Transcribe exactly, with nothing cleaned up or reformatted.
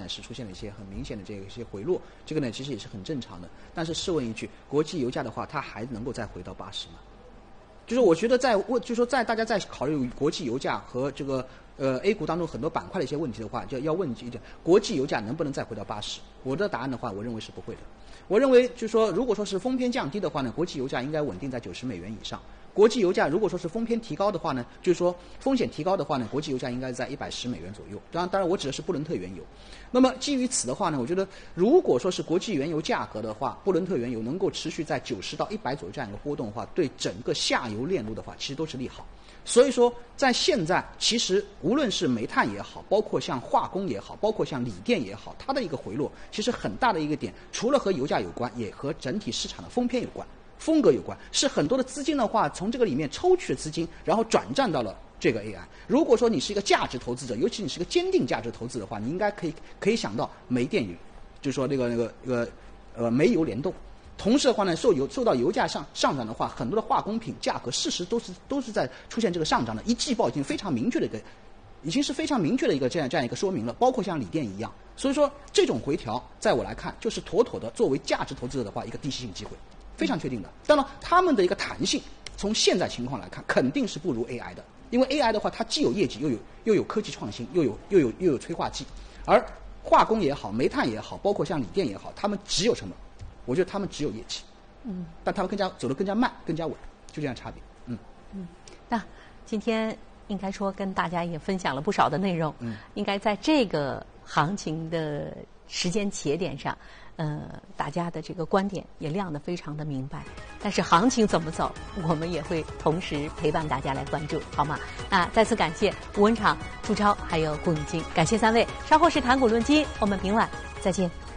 是出现了一些很明显的这个一些回落，这个呢其实也是很正常的。但是试问一句，国际油价的话，它还能够再回到八十吗？就是我觉得在问，就是说在大家在考虑国际油价和这个呃 A 股当中很多板块的一些问题的话，就要问一点：国际油价能不能再回到八十？我的答案的话，我认为是不会的。我认为就是说，如果说是风偏降低的话呢，国际油价应该稳定在九十美元以上。国际油价如果说是风偏提高的话呢，就是说风险提高的话呢，国际油价应该在一百十美元左右。当然，当然我指的是布伦特原油。那么基于此的话呢，我觉得如果说是国际原油价格的话，布伦特原油能够持续在九十到一百左右这样一个波动的话，对整个下游链路的话，其实都是利好。所以说，在现在，其实无论是煤炭也好，包括像化工也好，包括像锂电也好，它的一个回落，其实很大的一个点，除了和油价有关，也和整体市场的风偏有关。风格有关，是很多的资金的话，从这个里面抽取的资金，然后转战到了这个 A I。如果说你是一个价值投资者，尤其你是个坚定价值投资的话，你应该可以可以想到煤电油，就是说那个那个那个呃煤油联动。同时的话呢，受油受到油价上上涨的话，很多的化工品价格事实都是都是在出现这个上涨的，一季报已经非常明确的一个，已经是非常明确的一个这样这样一个说明了，包括像锂电一样。所以说这种回调，在我来看，就是妥妥的作为价值投资者的话，一个低吸性机会。非常确定的。当然，他们的一个弹性，从现在情况来看，肯定是不如 A I 的。因为 A I 的话，它既有业绩，又有又有科技创新，又有又有又有催化剂。而化工也好，煤炭也好，包括像锂电也好，他们只有成本，我觉得他们只有业绩。嗯，但他们更加走得更加慢，更加稳，就这样差别。嗯嗯，那今天应该说跟大家也分享了不少的内容。嗯，应该在这个行情的时间节点上。呃，大家的这个观点也亮得非常的明白，但是行情怎么走，我们也会同时陪伴大家来关注，好吗？那再次感谢吴文畅、朱超还有顾永金，感谢三位。稍后是谈股论金，我们明晚再见。